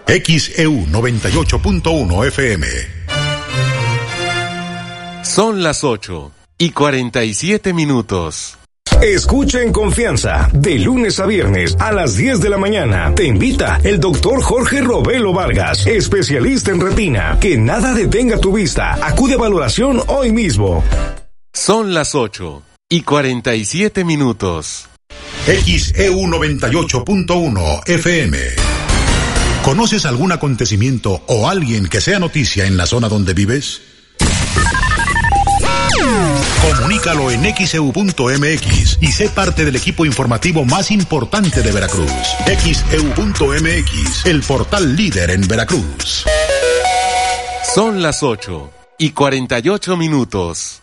XEU 98.1 FM. Son las 8:47. Escucha en confianza, de lunes a viernes a las 10 de la mañana. Te invita el doctor Jorge Robelo Vargas, especialista en retina. Que nada detenga tu vista. Acude a valoración hoy mismo. Son las 8:47. XEU 98.1 FM. ¿Conoces algún acontecimiento o alguien que sea noticia en la zona donde vives? Comunícalo en xeu.mx y sé parte del equipo informativo más importante de Veracruz. xeu.mx, el portal líder en Veracruz. Son las 8:48.